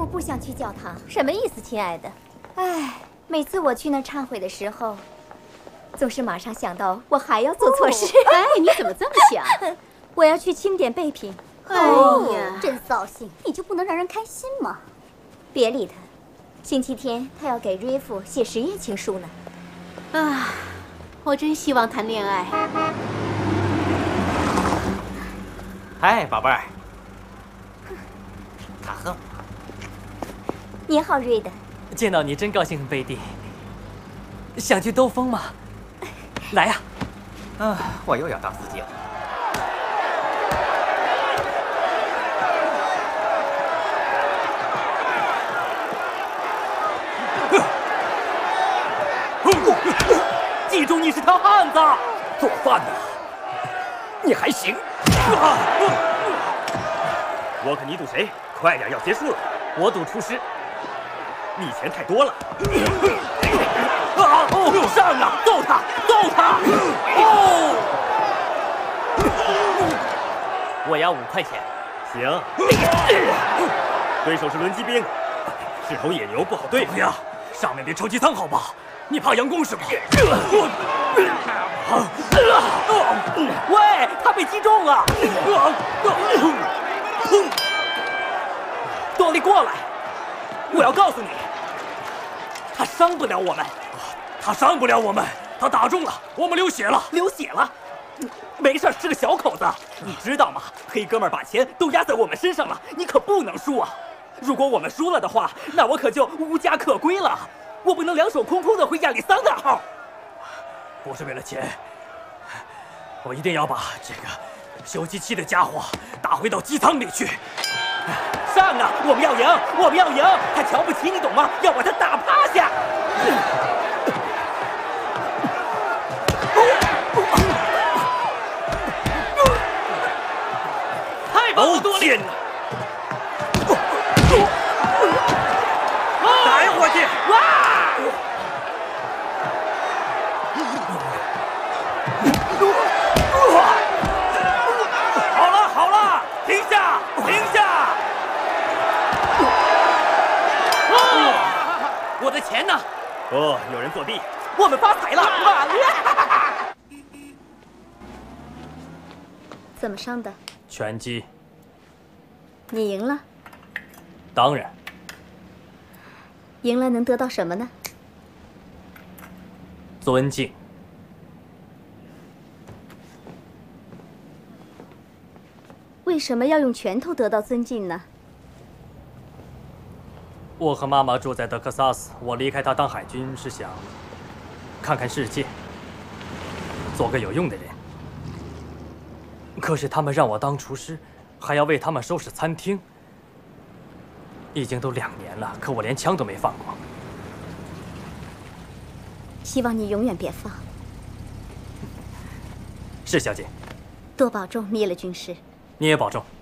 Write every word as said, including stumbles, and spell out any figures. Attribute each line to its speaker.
Speaker 1: 不想去教堂。
Speaker 2: 什么意思，亲爱的？
Speaker 1: 唉，每次我去那儿忏悔的时候，总是马上想到我还要做错事。
Speaker 2: 哦、哎，你怎么这么想？
Speaker 1: 我要去清点备品。
Speaker 2: 哎呀，
Speaker 3: 真扫兴！你就不能让人开心吗？
Speaker 1: 别理他，星期天他要给瑞夫写实业情书呢。
Speaker 2: 啊，我真希望谈恋爱。
Speaker 4: 嗨，宝贝儿。塔赫。
Speaker 1: 你好，瑞德。
Speaker 5: 见到你真高兴，贝蒂。想去兜风吗？来呀！
Speaker 4: 啊，我又要当司机了。
Speaker 5: 记住，你是条汉子。
Speaker 6: 做饭呢？你还行。
Speaker 4: 我看你赌谁？快点，要结束了。
Speaker 5: 我赌厨师。
Speaker 4: 你钱太多了。
Speaker 5: 啊！哦，上啊！揍他！揍他！哦！我要五块钱。
Speaker 4: 行。对手是轮机兵，是头野牛，不好对付
Speaker 6: 呀。上面别超级舱好吧？你怕佯攻是吗？
Speaker 5: 喂，他被击中了！多利，过来！我要告诉你，他伤不了我们。
Speaker 6: 他伤不了我们，他打中了，我们流血了，
Speaker 5: 流血了。没事，是个小口子，你知道吗？黑哥们儿把钱都压在我们身上了，你可不能输啊！如果我们输了的话，那我可就无家可归了。我不能两手空空的回亚利桑那号。
Speaker 6: 不是为了钱，我一定要把这个修机器的家伙打回到机舱里去。
Speaker 5: 上啊！我们要赢，我们要赢！他瞧不起你，懂吗？要把他打趴下。太棒了，多利！
Speaker 4: 打过去！
Speaker 5: 哇！
Speaker 6: 好了好了，停下停下！
Speaker 5: 我的钱呢？
Speaker 4: 哦，有人作弊。
Speaker 5: 我们发财了！完了！
Speaker 1: 怎么伤的？
Speaker 5: 拳击。
Speaker 1: 你赢了？
Speaker 5: 当然。
Speaker 1: 赢了能得到什么呢？
Speaker 5: 尊敬。
Speaker 1: 为什么要用拳头得到尊敬呢？
Speaker 5: 我和妈妈住在德克萨斯，我离开她当海军是想看看世界，做个有用的人。可是他们让我当厨师，还要为他们收拾餐厅。已经都两年了，可我连枪都没放过。
Speaker 1: 希望你永远别放。
Speaker 5: 是，小姐。
Speaker 1: 多保重，灭了军师。
Speaker 5: 你也保重。